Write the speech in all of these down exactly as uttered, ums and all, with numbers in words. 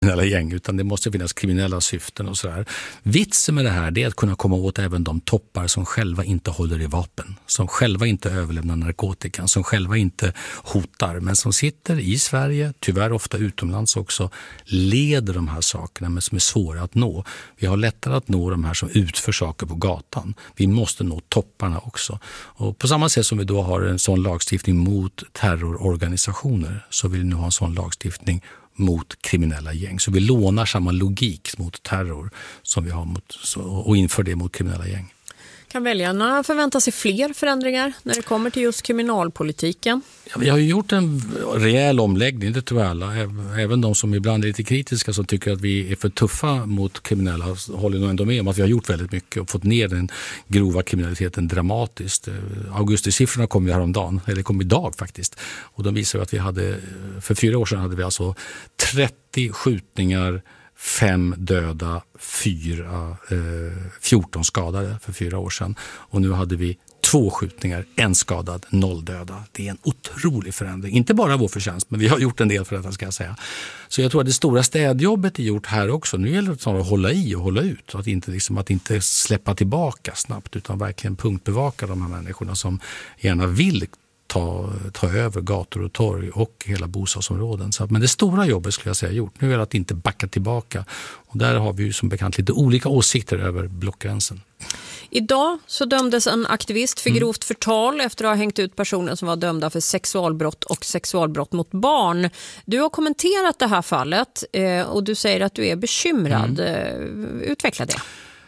kriminella gäng, utan det måste finnas kriminella syften och sådär. Vitsen med det här är att kunna komma åt även de toppar som själva inte håller i vapen, som själva inte överlämnar narkotikan, som själva inte hotar, men som sitter i Sverige, tyvärr ofta utomlands också, leder de här sakerna men som är svåra att nå. Vi har lättare att nå de här som utför saker på gatan. Vi måste nå topparna också. Och på samma sätt som vi då har en sån lagstiftning mot terrororganisationer, så vill vi nu ha en sån lagstiftning mot kriminella gäng. Så vi lånar samma logik mot terror som vi har mot, och inför det mot kriminella gäng. Kan väljarna förvänta sig fler förändringar när det kommer till just kriminalpolitiken? Ja, vi har ju gjort en rejäl omläggning, det tror jag alla. Även de som ibland är lite kritiska, som tycker att vi är för tuffa mot kriminella, håller nog ändå med om att vi har gjort väldigt mycket och fått ner den grova kriminaliteten dramatiskt. Augustisiffrorna kom ju häromdagen, eller kom idag faktiskt. Och de visar att vi hade, för fyra år sedan hade vi alltså trettio skjutningar, fem döda, fyra, eh, fjorton skadade för fyra år sedan. Och nu hade vi två skjutningar, en skadad, noll döda. Det är en otrolig förändring. Inte bara vår förtjänst, men vi har gjort en del för detta, ska jag säga. Så jag tror att det stora städjobbet är gjort här också. Nu gäller det att hålla i och hålla ut. Att inte, liksom, att inte släppa tillbaka snabbt, utan verkligen punktbevaka de här människorna som gärna vill Ta, ta över gator och torg och hela bostadsområden. Så, men det stora jobbet skulle jag säga gjort. Nu är det att inte backa tillbaka. Och där har vi ju som bekant lite olika åsikter över blockgränsen. Idag så dömdes en aktivist för grovt förtal efter att ha hängt ut personer som var dömda för sexualbrott och sexualbrott mot barn. Du har kommenterat det här fallet och du säger att du är bekymrad. Mm. Utveckla det.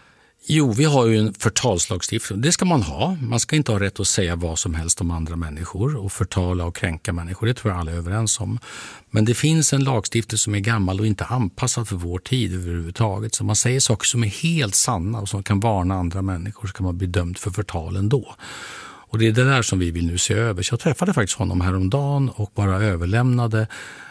Jo, vi har ju en förtalslagstiftning. Det ska man ha. Man ska inte ha rätt att säga vad som helst om andra människor och förtala och kränka människor. Det tror jag alla är överens om. Men det finns en lagstiftning som är gammal och inte anpassad för vår tid överhuvudtaget. Så man säger saker som är helt sanna och som kan varna andra människor, så kan man bli dömd för förtal ändå. Och det är det där som vi vill nu se över. Så jag träffade faktiskt honom häromdagen och bara överlämnade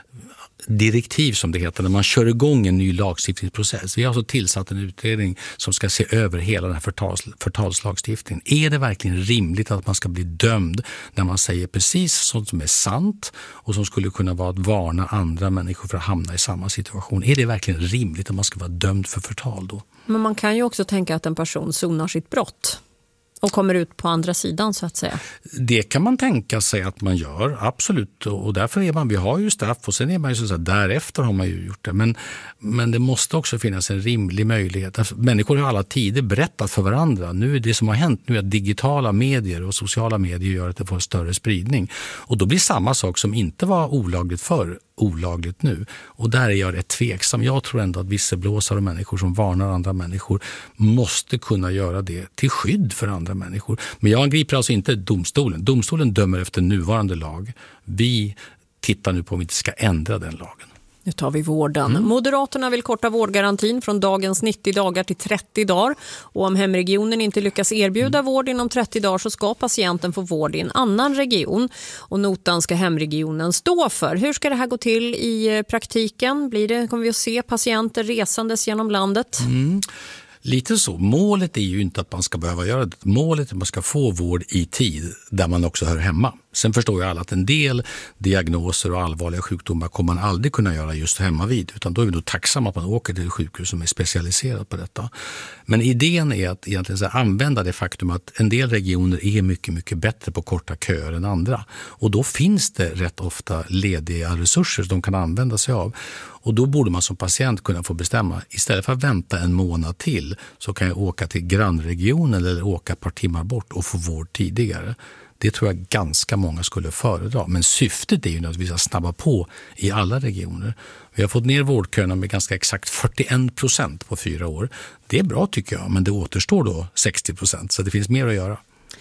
direktiv, som det heter, när man kör igång en ny lagstiftningsprocess. Vi har alltså tillsatt en utredning som ska se över hela den här förtals, förtalslagstiftningen. Är det verkligen rimligt att man ska bli dömd när man säger precis sånt som är sant och som skulle kunna vara att varna andra människor för att hamna i samma situation? Är det verkligen rimligt att man ska vara dömd för förtal då? Men man kan ju också tänka att en person sonar sitt brott och kommer ut på andra sidan, så att säga. Det kan man tänka sig att man gör, absolut. Och därför är man, vi har ju straff och sen är man ju så att därefter har man ju gjort det. Men, men det måste också finnas en rimlig möjlighet. Alltså, människor har alla tider berättat för varandra. Nu är det som har hänt nu att digitala medier och sociala medier gör att det får en större spridning. Och då blir samma sak som inte var olagligt förr olagligt nu. Och där är jag rätt tveksam. Jag tror ändå att visselblåsare och människor som varnar andra människor måste kunna göra det till skydd för andra människor. Men jag angriper alltså inte domstolen. Domstolen dömer efter nuvarande lag. Vi tittar nu på om vi inte ska ändra den lagen. Nu tar vi vården. Mm. Moderaterna vill korta vårdgarantin från dagens nittio dagar till trettio dagar. Och om hemregionen inte lyckas erbjuda mm. vård inom trettio dagar så ska patienten få vård i en annan region. Och notan ska hemregionen stå för. Hur ska det här gå till i praktiken? Blir det, kommer vi att se patienter resandes genom landet? Mm. Lite så. Målet är ju inte att man ska behöva göra det. Målet är att man ska få vård i tid där man också hör hemma. Sen förstår jag alla att en del diagnoser och allvarliga sjukdomar kommer man aldrig kunna göra just hemma vid. Utan då är vi då tacksamma att man åker till ett sjukhus som är specialiserat på detta. Men idén är att egentligen så använda det faktum att en del regioner är mycket, mycket bättre på korta köer än andra. Och då finns det rätt ofta lediga resurser som de kan använda sig av. Och då borde man som patient kunna få bestämma, istället för att vänta en månad till så kan jag åka till grannregionen eller åka ett par timmar bort och få vård tidigare. Det tror jag ganska många skulle föredra. Men syftet är ju att vi ska snabba på i alla regioner. Vi har fått ner vårdköerna med ganska exakt fyrtioen procent på fyra år. Det är bra tycker jag, men det återstår då sextio procent, så det finns mer att göra.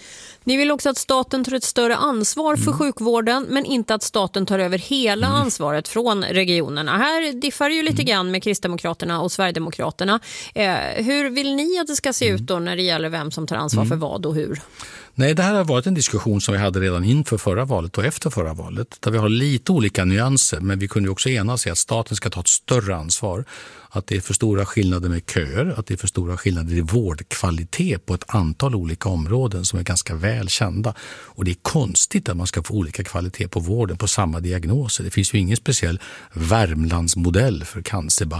Ni vill också att staten tar ett större ansvar för mm. sjukvården, men inte att staten tar över hela mm. ansvaret från regionerna. Här diffar ju lite mm. grann med Kristdemokraterna och Sverigedemokraterna. Eh, hur vill ni att det ska se ut då när det gäller vem som tar ansvar mm. för vad och hur? Nej, det här har varit en diskussion som vi hade redan inför förra valet och efter förra valet. Där vi har lite olika nyanser, men vi kunde också enas i att staten ska ta ett större ansvar. Att det är för stora skillnader med köer, att det är för stora skillnader i vårdkvalitet på ett antal olika områden som är ganska väl kända. Och det är konstigt att man ska få olika kvalitet på vården på samma diagnoser. Det finns ju ingen speciell Värmlandsmodell för cancerbehandling